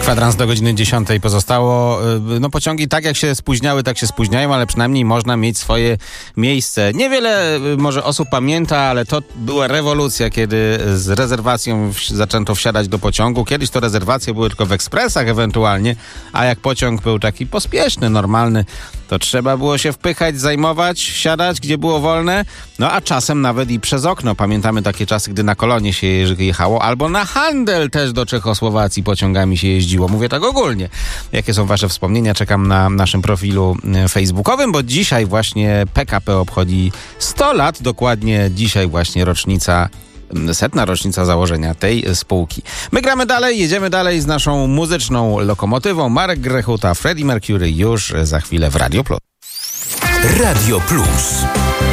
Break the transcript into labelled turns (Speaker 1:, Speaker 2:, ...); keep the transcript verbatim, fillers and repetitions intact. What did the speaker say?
Speaker 1: Kwadrans do godziny dziesiątej pozostało. No pociągi tak jak się spóźniały, tak się spóźniają, ale przynajmniej można mieć swoje miejsce. Niewiele może osób pamięta, ale to była rewolucja, kiedy z rezerwacją zaczęto wsiadać do pociągu. Kiedyś to rezerwacje były tylko w ekspresach ewentualnie, a jak pociąg był taki pospieszny, normalny, to trzeba było się wpychać, zajmować, siadać, gdzie było wolne, no a czasem nawet i przez okno. Pamiętamy takie czasy, gdy na Kolonie się jechało, albo na Handel też do Czechosłowacji pociągami się jeździło. Mówię tak ogólnie. Jakie są wasze wspomnienia? Czekam na naszym profilu facebookowym, bo dzisiaj właśnie P K P obchodzi sto lat, dokładnie dzisiaj właśnie rocznica setna rocznica założenia tej spółki. My gramy dalej, jedziemy dalej z naszą muzyczną lokomotywą. Marek Grechuta, Freddie Mercury już za chwilę w Radio Plus.
Speaker 2: Radio Plus.